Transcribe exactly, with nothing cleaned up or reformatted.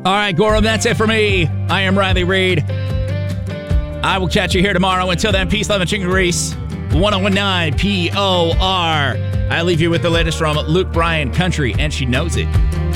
All right, Gorham, that's it for me. I am Riley Reed. I will catch you here tomorrow. Until then, peace, love, and chicken grease. ten nineteen P O R. I leave you with the latest from Luke Bryan Country, and she knows it.